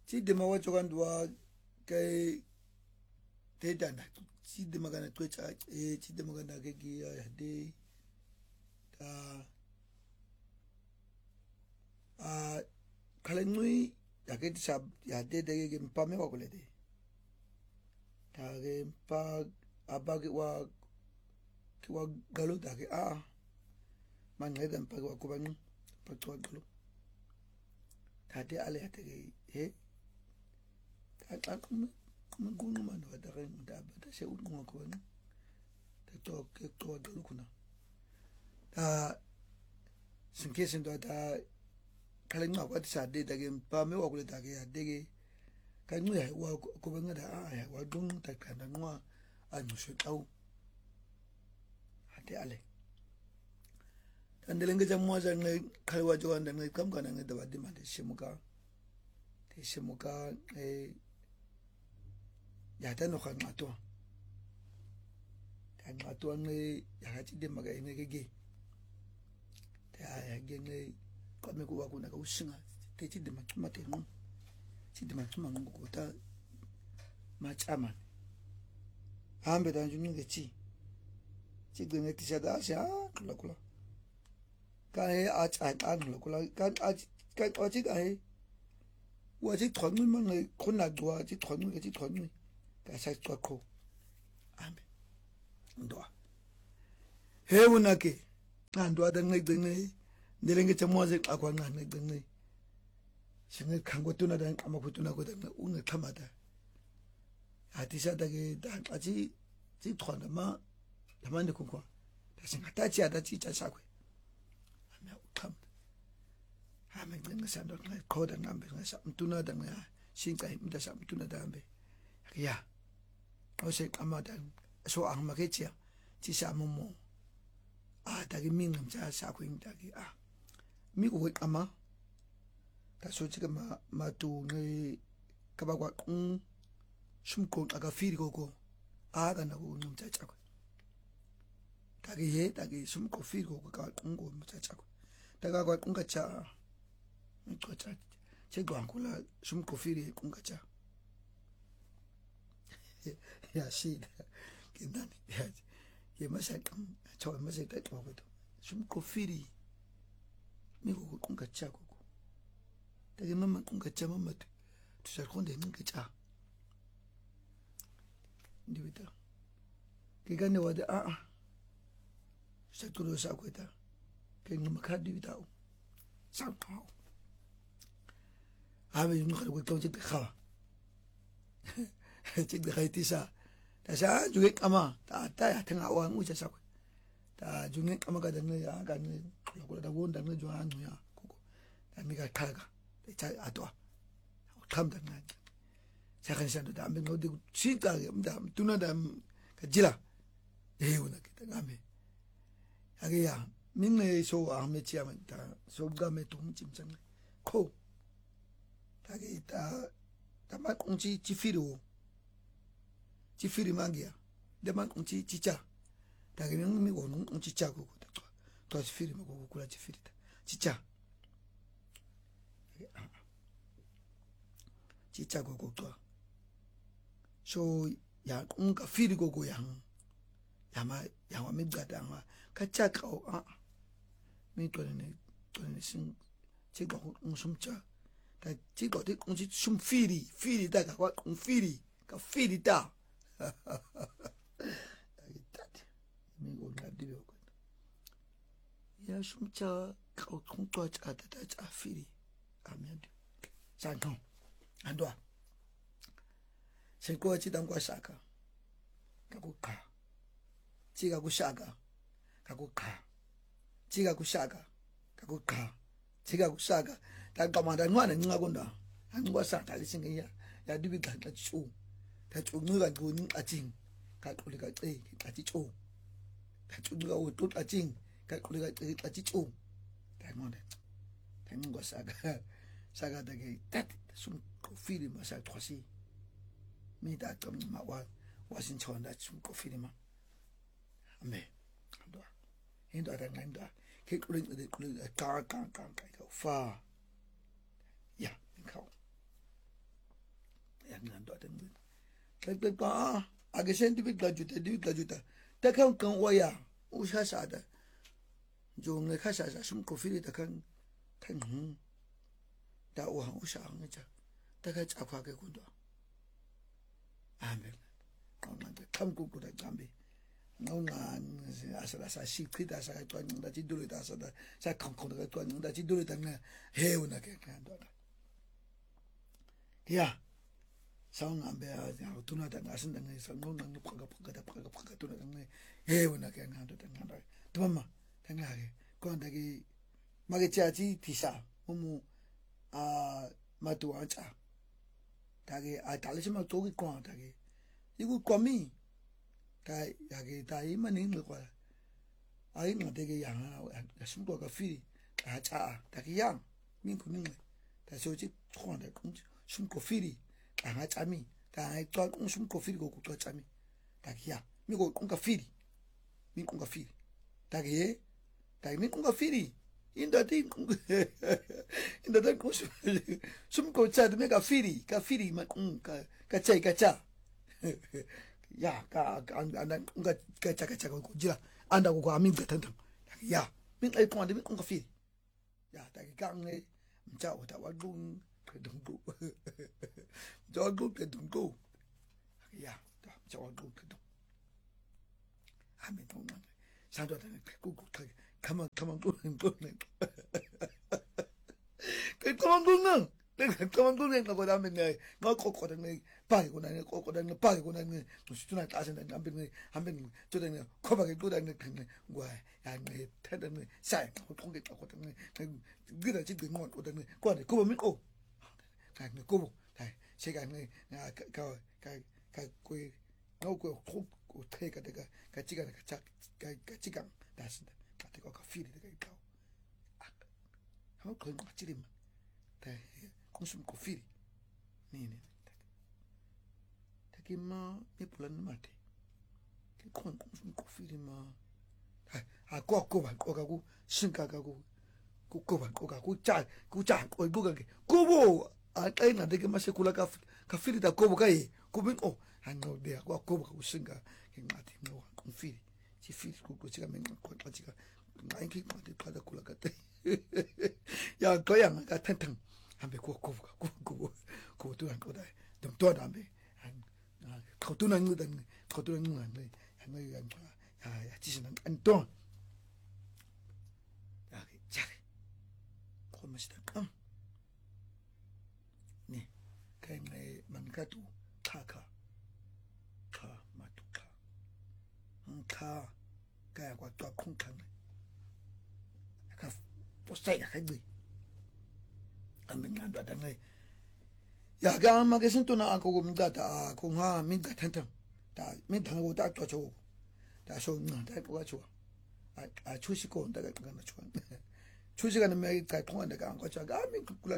Chidi mawachokandwa kai tetanda chidi magana twecha chidi magana keki ya de kalengui yaketi sab ya de ke mpame wa kulede ta ke mpa abage wa kiwa galo ta ke mangeda mpa wa kubani pa twa galo ta de ale ate ke he ta mngunu mano wa dare mdaba ta se ungu kubani ta to ke to galo kuna ta sinkesi ndo ta kalengwa kwa tisa de ta ke mpame wa kulede ta ke ya de ke kangu ya wa kubanga da ya wa dung ta kana ngwa anyushe tau ate ale tandelenge jamwa jangai kalwa jwanda ngai kamkana ngai da wadima de shimuka ya tano khangato kangato ngai ya hati de maga ngai ge ya ngai kame kuwa kuna ka usinga te ti de matuma te no ti de matuma ngo ta machama ambe da njunu ge chi gwe ti sada sha kula ka he kula ka chi ka he wa chi thonu ma ngai khona dwa chi thonu ka sa twa kho ambe ndo he unake ndwa da ngai ngai ndelenge chamwaze akwa ngai singe kango tuna da amakutuna ko da unge khamata atisa da ke da achi chi thona ma lamande kunkwa da singa tachi ada chi cha sakwe amya ukham ame ngenga sando ngai khoda ngambe ngasa mtuna da ngai singa imda sa mtuna da ambe ya ose amada so angma ke chia chi sa momo da ke mingam cha sakwe da ke mi ko ama ta so chi ma tu ngai ka ba kwa shumko aga firi gogo aga na go nyum cha chakwe tagi shumko firi gogo ka ngo cha chakwe taga kwa kunga cha mko cha che gwangula shumko firi kunga cha ya shida kinani ya ye masakam cho masaka to ko shumko firi mi go kunga cha gogo tagi mama kunga cha mama tu sa konde kunga cha ndivita kigane wade saturo sakweta kenga makadi bitao sakao ave yung khalo ko chik khawa chik khaitisa ta sa juge kama ta ya tanga wa ngu cha sakwe ta juge kama ga dan ya ga ni ko da wonda ni jo anu ya ko ta mi ga khaga ta atwa tham da na sakhan san da ambe ngodi chita mda tuna da kajila una kita ngame age ya minne so ame chiama ta so game tum chimchang ko tagi ta ma kunchi chifiri mangia de ma kunchi chicha tagi mi go nun chicha ko to chifiri ma go kula chifiri ta chicha chicha go to so ya unga firi gogo yang yama mi gada ma kacha ka mi to ne sin che go sumcha ta che go de kunchi sum firi da ka un firi ka firi da mi go na di ko ya sumcha ka kun to cha ta firi amende san kan andwa senko chi dang kwa saka kakuka chiga kushaka kakuka chiga kushaka kakuka chiga kushaka ta kamanda ngwana ngakunda angwa saka lisinga ya dibi ka chu ta chu nga go ni aching ka kuli ka tse ka chi chu ta chu nga o to aching ka kuli ka chi chu ta ngone ta ngwa saka da ke tat sum ko fili ma sa trosi mi da tom ma wa sin chon da sum ko fili ma ame ndo indo da nganda ke kuling de kuling ka fa ya kau ngando tengwe ka ake senti biglajuta takan kan waya ushashada jonge khashasha shumkofili takan kan da uha ushanga cha takachapha ke kunto amen kamande kamkukuda jambi nauna asala sa shikrita sa twanyunda chidulu ta sa sa kankoda twanyunda chidulu ta heuna ke kando ya saung ambe tuna ta ngasin dang sa ngona phaga tuna dang heuna ke ngando ta ngando tumama tangage konda mage chachi tisa mumu matuancha tage atalishima togi kon tage igu komi ta yage ta imani ngwa ai ngade yang simbo ka fi cha tage yang min kuning ta soji kon da kun sum ko fi ta cha mi ta ai to sum ko fi go to cha mi tage ya mi go kun ka fi min kun ka fi tage ta min kun ka fi inda tin inda da ko sum ko cha de ka fi ma ka cha ya ka anda ka cha ko jira anda ko amin ka tantan ya min ai ko ande min ko fi ya ta ka ngai mcha o ta wa dun ke dun go jo go ke dun go ya ta mcha wa dun ke dun amen to man sa do ta ko ta come on go ke come on 내가 그만두는 거 보다면 너 꼬꼬는 빠이고나 꼬꼬는 빠이고나 수준을 따진다 한번 저는 코박에 뚜다는 거야 야네 태는 사이 통게 꼬꼬는 그다 지금 뭐 꼬는 꼬네 꼬면 꼬 가네 꼬 시간에 가고 너고 고 태가 내가 같이가 같이가 다신다 같이가 커피를 내가 있고 아 그런 거 같지만 konsum kofiri nini taki ma mi pulan mate ki konsum kofiri ma a ko ba ku shinka ka ku cha ko bo a kai na de ke ma sekula ka firi da ko bo kai ko bin o hanno de ko ba ku shinka ki mate no kofiri si firi ko chiga men ko chiga ngai ki mate pada kula ka te ya ko yang ka tantang ambe ko tuan ko dai dum to ambe ko tunan ngu dan ngai ya jisin an don ya jare ko masta kam ni kai ngai man ka tu ka matuka ka ya kwa to kun kan ka postai ka gbe amingan da ngai ya ga ma ke sin to na ko mi da ta ko ha mi da tan da mi da ko da to cho da so na da ko cho a chu shi ko da ga na cho chu shi ga na me ka thong da ga ko cha ga mi kulan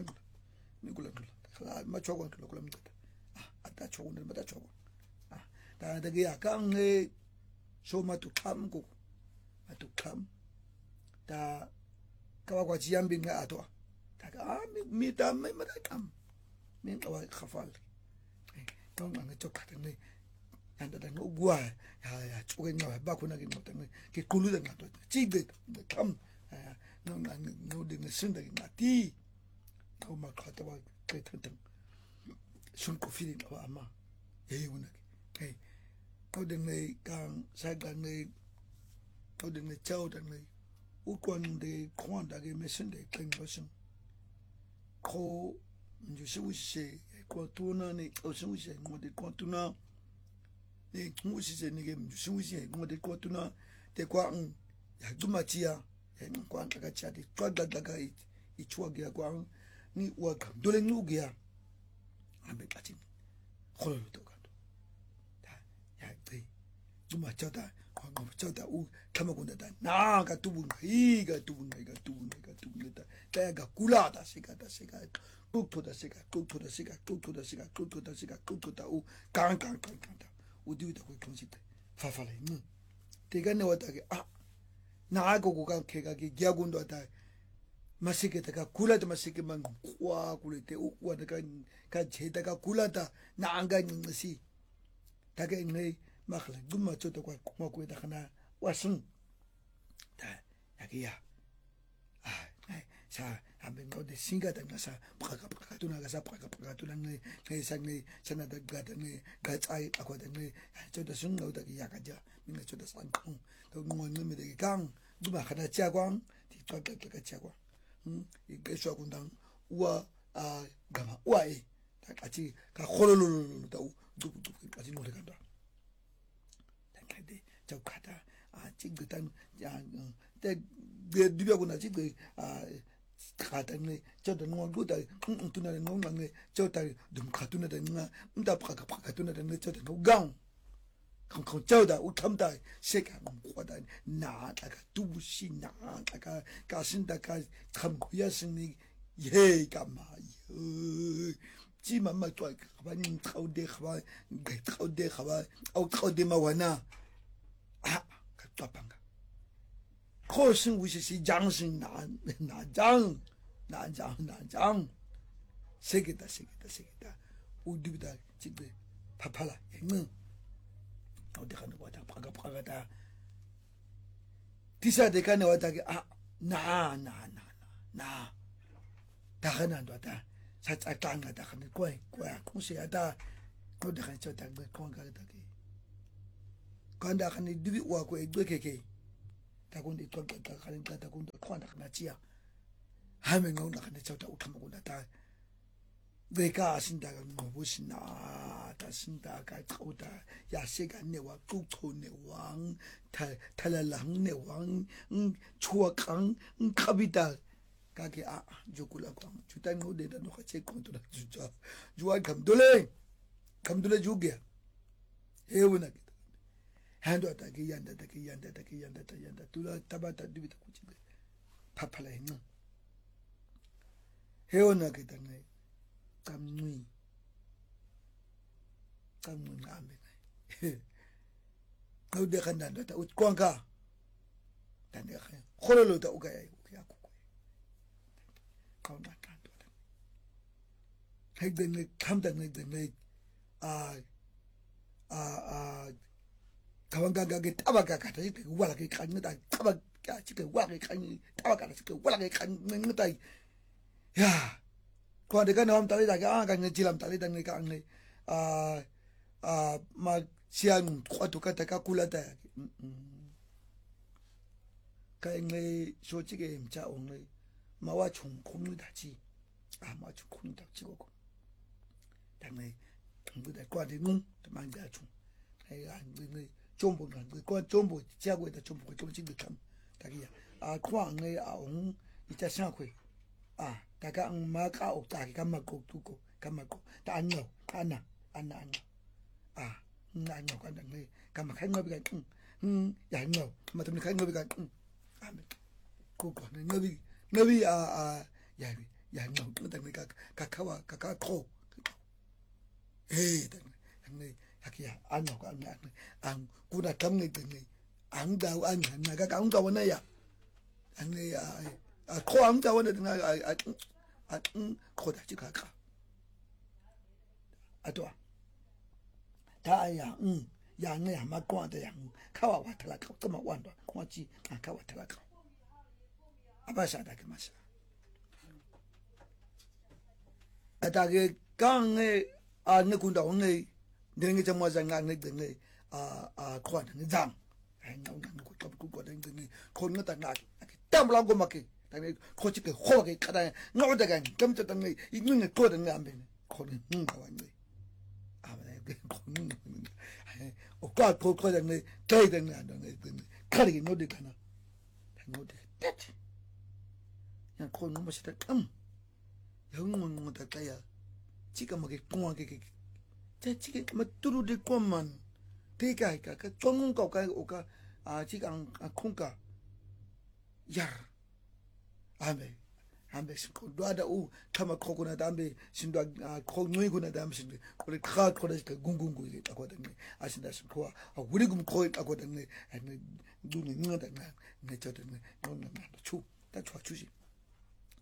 ma cho ko ko mi da da cho ne ma da cho da da ga ka ngai so ma tu kam ko ma tu kam da ka wa ji yam bin ga ato mi da mai ma da kam min ka wa khafal tong ang cho ka ne anda da no gwa ya chu ga nya ba ku na ki no ta ki kulu da na to chi de kam no de ne sin da na ti ko ma ka ta wa ke tan sun ko fi da wa ma ye wona ke ko de ne kan sa ga ne ko de ne chao da ne u kon de kon da ge me sin de ken ba sin ko njushi ko tuna ni osushi ngode ko tuna ni mushi ni ge njushi ngode ko tuna te kwa ya dumachia ya kwa ntaka chati kwa daga ichwa ge kwa ni waka dole nuge ya ambe pati kholo to ka da ya te dumachia da kwa ngomcha da u kama kunda da na ga tubunga ga tubunga da ga kula da sika to da sika u kan da u di da ko konsi fa le mu te ga ne wata ke na go go ka ke ga ge gya gundo da masike taka kulata masike mangwa kulete ukwa ka cheta ka kulata na anga ngisi taka ngai makhle gumma chota kwa kuma ku ta kana wasun ta yakiya sa ambe ngode singa ta ngasa paka tuna ngasa paka tuna ngai sangne sana da gata ngai gatsai akwata ngai chota sun ngau ta yakaja minga chota san kong to ngone me de kang gumma khana cha kwang ti chota ka cha kwang 이게쇼 군당 우와 가마 우아에 다 같이 가 호로로로 다 두두두 같이 노래 간다. 당근데 저 가다 찡그당 야때 누비하고 나지 가다네 저도 농구다 뚱뚱하는 농망에 저다 좀 가두나다 누나 다 파가두나다 저도 농강 강 저다 우탐다 세가 뭐다 나다가 두시 나다가 가신다가 참 고야스니 예가마요 지만마 또 가바님 타오데 가바 타오데 가바 어 타오데 마와나 갑자방가 코신 우시시 장신 나장 세계다 우디비다 지금 파팔라 응 어디 가는 거다 파가다 디사 데카네 와다게 나 다가난도다 사짜땅가다 가는 거야 공시야다 어디 가는 저다 건가다게 간다 가는 두비 와고 에게게 다군데 또 가는 다군데 콘다 나지야 하면 나오나 가는 저다 우타먹고다 다 내가 신다가 뭐보시나 다 신다가 오다 야세간네 와 뚝토네 왕 탈랄랑네 왕 추악강 카비다 가게 조kulak왕 주단 노데다 노가 체콘도라 주자 주와 감돌레 주게 해우나게 한도다 기얀다 둘라 타바타 두비다 ku치게 파팔라 했나 해우나게 당네 감누이 남에 너데 간단다 웃광가 단데 가 홀로로다 오가야 고고 가운데 간다 핵된네 탐단네 가방가게 따바가가다 와라게 간다 따바가 지금 와라게 간 따바가다 지금 와라게 간다 야 과대가 나옴 달리다가 강내 지람 달리다가 강내 막 시안 과도가다가 굴라다 강내 솔직히 임자 오늘 마와 총콩이다지 마와 총콩이다지고 당내 당부다 과대는 만자 총 내가 네 좀보가 그 좀보 지하고에다 좀보가 좀 진득함 다기야 광내 옹 이자 상회 다가 마가 없다 감마고 두고 감마고 다 안녕 안나 안녕 간다네 감마 खाइङबि가 야ङ어 마트니 खाइङबि가 아멘 고고네 너비 야비 야ङ어 그다음에 카카와 카카코 에이 당네 하기야 안녕 안 구나 감네 되네 안다 나가 강가 원나야 안네야 코암자 원에 코다지 가까 아도아 다야 양네 아마 꼬한테 양 카와 와탈라 그만 완도 꼬지 카와 탈라 아바샤다 그마샤 아다게 강에 느군다 오늘 내게 좀 맞아가 느드네 코한테 장 나오는 거 잡고 거든지 코는 나 땀라고 막게 당에 코치게 호하게 가다 나오다가 깜짝당에 있는 거든 안 되네 코는 나왔네 아마네 코는 오까 코코당에 대대는 안 되네 칼이 노디 가나 노디 됐지 야 코는 뭐시다 영문 못할 거야 지금 뭐게 공하게 지금 뭐 뚜루들 것만 대가니까 그 좋은 거가 오까 지금 콩가 야 ambe 신고 놔다 우 타마 코고나 담be 신도 코누이구나 담be 신도 우리 카 코다 궁궁구 이게 하거든요 아신다 신고 우리 금 코에 하거든요 아니 눈이 능하다 내 저든 너는 추다 좋아 주지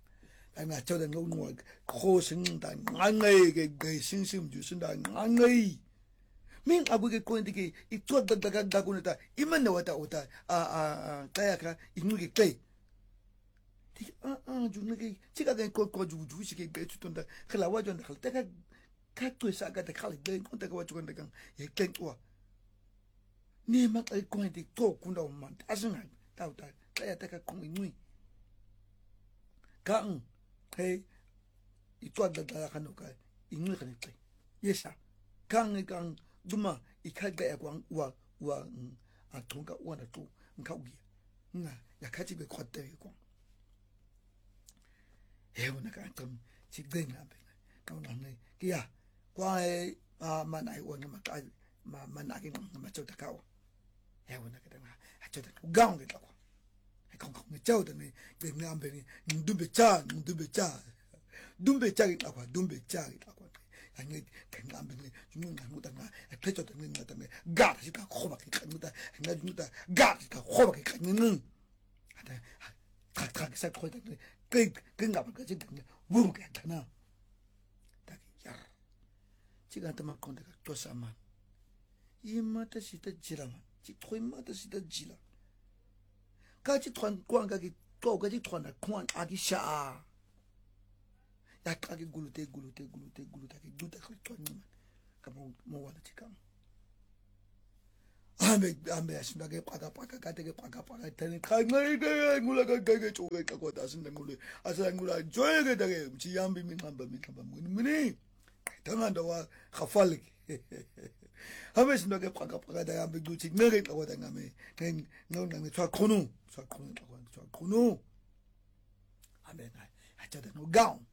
ana choda ngwa kho sing da ngangai ge sing sim ju sin da ngangai min abu ge ko ndike I chod da ko ta iman wata ota kaya ka inu ge kai ju ge chiga ge ko ju shi ge be tu da khala wa jon khal ta ka tu sa ga da khal ge ko ta ka wa chu ga ye ken wa ni ma ka ko ndike to ku da man asin ta kaya ta ka ko inu ka hey I chod da ka no ka inu ka ni kai yesa kang duma ikaga ya wa atunga wana tu nkaugia nga yakati be kwate ko hewo na ka tam chigdenga be ka na ne kia kwa manai wona ma managi ma chota ka hewo na ka da chota gaung ke ko kong kong chao da ne be ngambe ni ndumbe cha dumbe cha ki kwa dumbe cha ki kwa 아니 강남병에 죽는 거보다나 패쳐 되는 거다네 가르치다 호박이 간다 나 죽는다 가르치다 호박이 간는 하다 각각 살고 있는데 그인가 봐 가지 뭐 괜찮아 딱야 지가 한테만 건데가 또 싸만 이마다 시다 지라만 지 토이마다 시다 지라 같이 团 광각이 또 같이 团 관 아기 샤 약하게 굴ute 게 두다 그랬더니만 가면 뭐 하나 지금 아메 아신다게 빠가빠가 가되게 빠가빠가 되는 강나이가 굴라가 가게 쪼게 갖고 다신다 굴이 아산 굴아 조에게 되게 지양비민 한번 뭐니 당한다와 가팔리 아메 신다게 빠가빠가 다 아메 두치 내게 갖고 당하메 그 너는 저 코누 아메 나 아저다 노 가운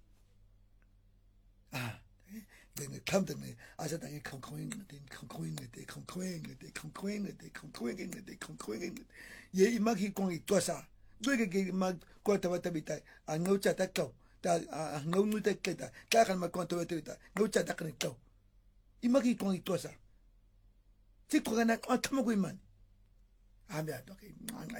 then it come to me. I said, I come coing it. Ye, Maki Kong, Tosa. Drake mag quite a bit. I know chatako. That no new take later. Takan my contour. No chatakan. Imaki Kong, Tosa. Tikana, come women. I'm there talking.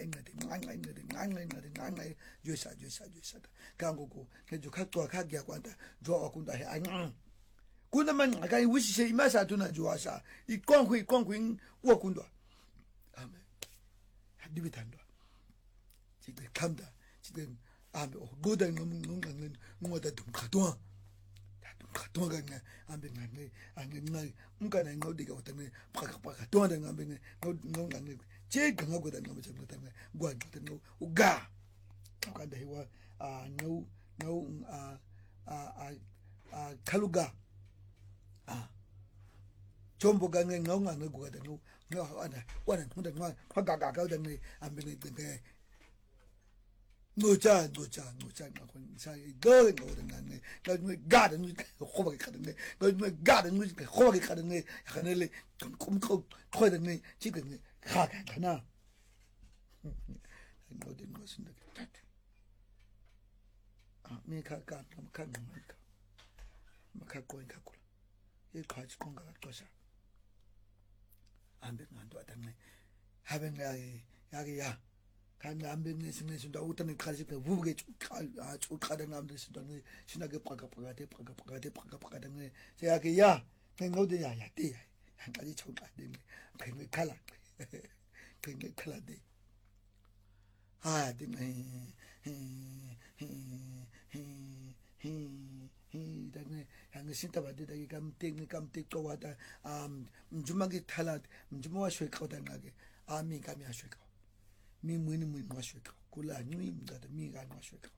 You said. Can't go. Can you cut to a kagia quanta? Draw a kunda. Kuna man, I can't wish say Massa to Najuasa. He conquering Wakunda. Amen. Dibitando. She did come there. She did. I'm good and no other to Caton. Katonga ambeng angeng mukana ngodi ka utane pakatonga ngambeng ngong che ganga goda ngam che mutane gwa tano uga akanda hiwa kaluga chombo gange ngonga ngoga tano ana wana tunda ngwa pagaga ka utane ambeng ngenge 노자 나고 사이 거는 거는 나 가든 호박이 가든네 너 가든 호박이 가든네 약간을 좀 꿈꿔 커야겠네 지금 가가나 모든 것은 미카가 막간가 막고 인가고 이 가지 건가 것이야 안 되는 안도 왔다네 하변 야기야 간 남변에 신내신다 우탄에 가지고 우게 쭉 가는 남들 신다네 신나게 빠가빠가대 빠가빠가대 제가 뱅고도 야야대 한 가지 총가대 뱅이 칼라 뱅이 칼라대 아 되네 다네 한 신다 받대다기 감땡 거와다 주막이 탈라 주모와 쉐거다 나게 아미 감이 하쉐거 mi mwini mwashweka kula nyui mdada mi ga mwashweka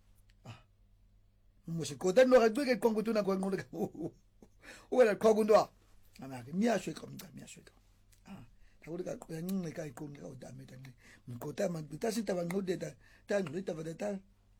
mwashweka dan no ga duke kongo tuna ko ngole wala ko gundwa ama mi ashweka ta wala ko nyinga kai ko nga odame tan ko ta man bitasi ta ngode ta ngita badata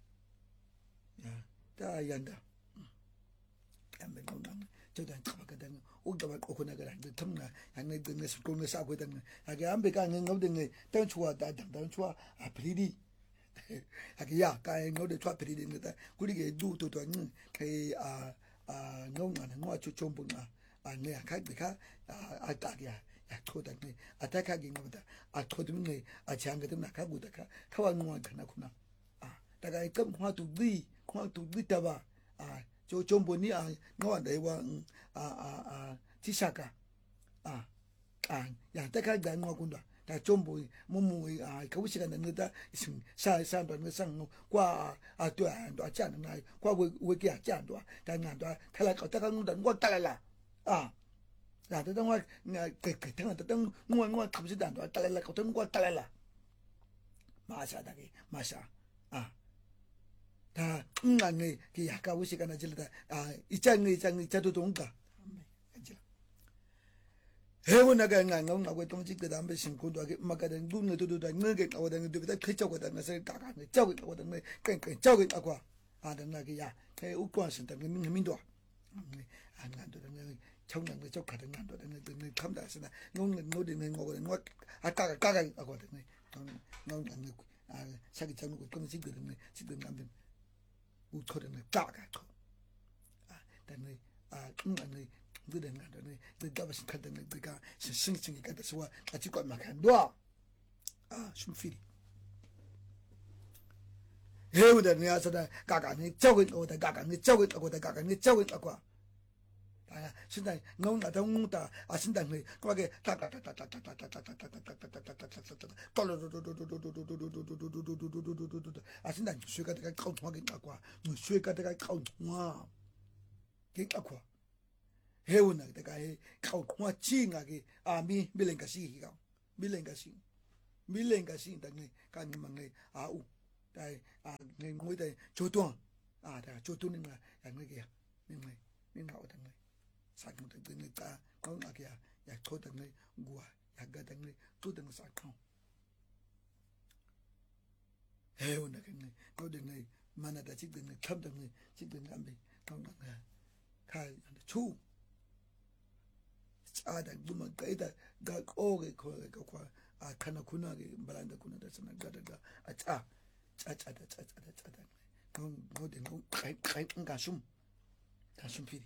ta yanda ambe ngona 저단 잡아가다는 오다가 오고나가라 텀나 양내 등에 스콘에 싸고 있다는 하게 안배가 ngeng거든 땅 좋아다 땅 좋아 아프리디 하게 야 가에 ngode 좋아 프리디 인다 구리게 두도도는 그아 ngongana ngwacho chombunga ane akagika atagia yakodane atakagi ngab다 아토드네 아장가든 나가고다가 카와 ngwa kana kuna 다가 이끔 화도 위 kwa tu bitaba jombo ni ngawanda wa tishaka ya taka ga ngwa kunda ta jombo mumu kawushika na ngata sa ndo ngasang kwa atu ndo achana na kwa weki achando ta ngando tala ka taka ngunda ngwa talala ya ta ngwa ke tanga ta ngwa kabsi dando talala ka ngwa talala masha dagi masha 다 응안에 그 약간 우시가나 질다 이장이 자도 동가 해원나가 응안하고 동직도 안 배신 고도하게 막가는 눈을 두두다 너게 나오다는 데다 그쪽보다 나서 가가는 저기 나오다는 깽깽 저기 나고 나게 야 우권선다 민민도 안 간도는 청량도 쪽하던 간도는 그 감다스나 노는 거거든 뭐 아까 하거든 너는 자기 잡는 거 지금 남들 우토르는 짜가고 근데 응안에 그런 거는 그 잡으신 카드는 그가 신신이 가서 같이 거 막한 너 숨필이 해우다 내가서다 가가니 저기 오다 가가니 저기 오다 가가니 저기 오고 신당 너무나 동무다 신당이 거기 신당 쇠가다가 카운트하게 나고 쇠가다가 카운트와 게까고 해우나 내가 해 카운트와 징하게 밀랭가시가 밀랭가시 당에 간망에 아우 다이 내 뭐다 조동 다 조동은 양에게 민가 오던 사금도 그니까 건강하게 야 토등을 구아 약가등을 토등 사컴 해오나겠네 토등을 만나다 지등을 탐등을 지등 감비 건강하 칼 초 짜다 누만 가이다 가 오게 거가 카나쿠나게 발란다 쿠나다 선나 가다가 짜짜다 건 모든 거 가숨 피리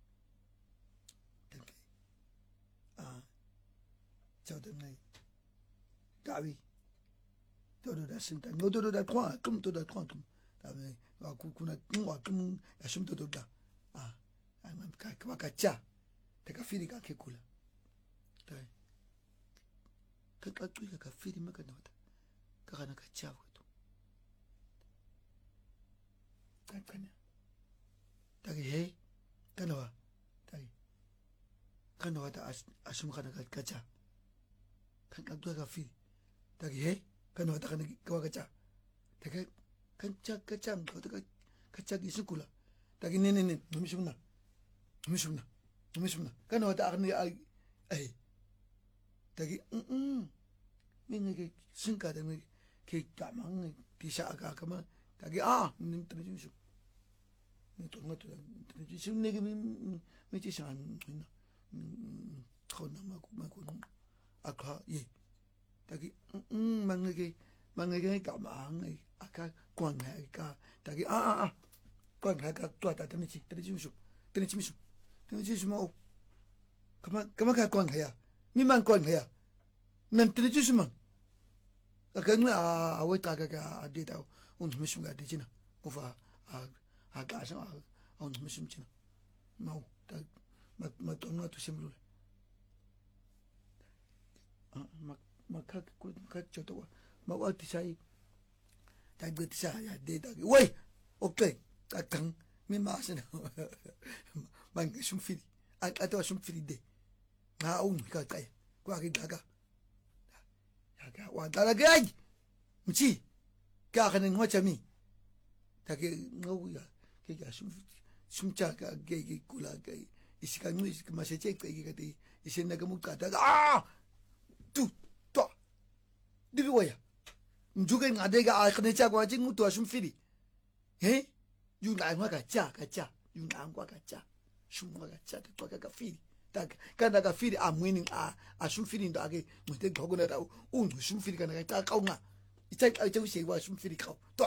저들네 다위 저들다 신다 너들다 과 금도다 통 다음에 구구나 와 금 야심도도다 아만 가짜 내가 피리가 개꿀라 네 그까투가 가 피리 막가 나왔다 가가나 가짜 보도 간간야 다기 해 가나와 다기 가나와다 아심가나 가짜 kan kadua ka fi tagi he kan wata kan kawa kaca taga kacang ko taga kaca di sukula tagi nene numishumna kan wata akni ai tagi minge ke singka da me ke tamang di sa aga kama tagi nin trijishu ni to ngato trijishu ne ke mi ti san na khona ma ko 아까 예 다기 망하게 가망 아까 관하니까 다기 관하가 또다 되는지 뭐 그만 가 관해야 미만 관해야 난 들으시면 아까 왜 다가가 아디다 오늘 무슨 가 되지나 오바 가서 오늘 무슨 지나 뭐 맞다 심루 maka jodoh mau disai tak bisa ya dia tak woi oke kadang memang mang sumfiri atau sumfiri de ngaun ka kai kwa kidaga ya wa talaga ay mchi ka kanin ngochami tak ngau ya ke sumcha ka ke kula kai isikan mu masece kai ke isen naga mukata tu to dibi waya njuga ngadega akne cha kwa jingu to ashum fili yu na ngwa ka cha yu na ngwa ka cha shumwa ka cha to ka fili tak kana ka fili amwini ashum fili ndo age mute gogona da shum fili kana ka kaunga itai ai tu shi wa shum fili ka to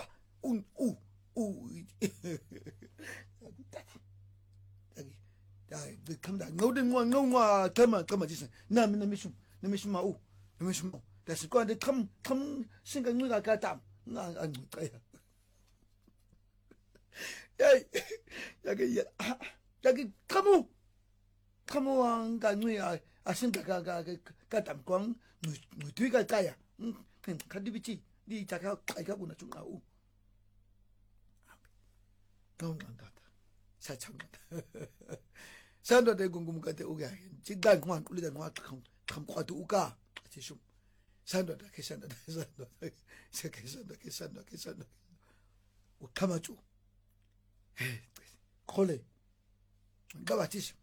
그 감다 노든 ngwa kama 지선 나면 미심 마우 미심 다시 거한테 탐 생각 누가 가담 안 못가야 Hey, yaki kamu ang kanui asinta ka tamkwang ngutui ka kaya. Kadibichi di taka kaya kuna chunga u. Kau ngandata. Sachangata. Sando de gungum ka te uga. Chidan kwan ulida ngwa kam kwatu uka. Chishum. Sando da kesando kesando. Ukamachu. Kole. Gabatish.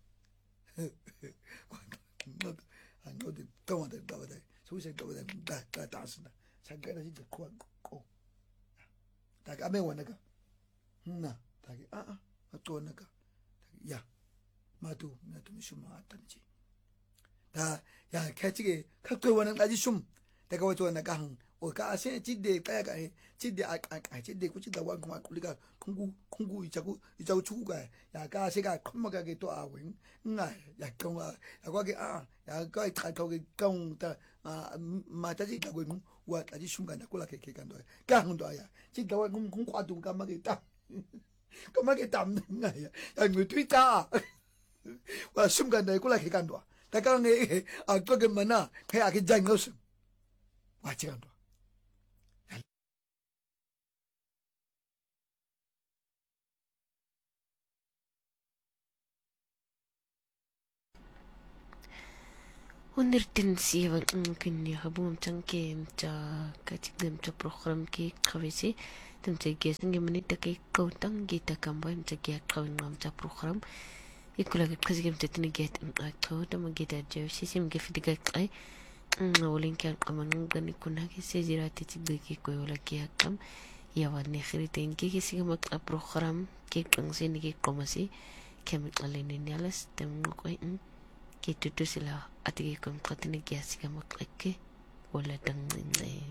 I know the don't want to go there. So we said go there. That dancing. Sagara is the kwan ko. Tak ame wanaga. Na. Tak atu wanaga. Ya. Matu mishuma atanji. Da ya catchige kakwe wanan aji shum. Daga wato wanaga hang. Oka ase chide kaya kai chide chide kuchida wan kuma kulika kungu ichaku chuga ya ka ase ka komaga ke to awin nga ya konga ya kwa ke ya ka ke kong ta mata ji ta gwen wa ta ji shunga na kula ke kando ka ndo ya chida wa kung kwatu ka magita nga ya ngutwi ta wa shunga na kula ke kando ta ka nge a to ke mana ke a ke jangos wa chikando ونرتن سيفا ممكن يهبوم تنكي متا كاتقدم تا بروغرام كي قويسي تمتا جيسنجي مني تاكي قوتان جيتا كامبوي متا جيا قوين متا بروغرام يقول لك كزي متا تنجيت اكو دما جيتا جوشي سيم جيفي دقاق اي ولين كان قمان غني كنا كي سيزيراتي تدقي كوي ولا كي اكام يا ودني خريتين كي سيغا متا بروغرام كي قنسي نكي قومسي كامل قليني نيالس تمنو كوي Gitu sila ati kom katini gyasi ka maklike wala dang